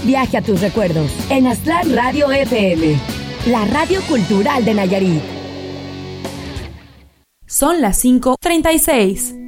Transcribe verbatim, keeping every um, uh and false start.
viaje a tus recuerdos en Aztlán Radio F M, la radio cultural de Nayarit. Son las cinco treinta y seis.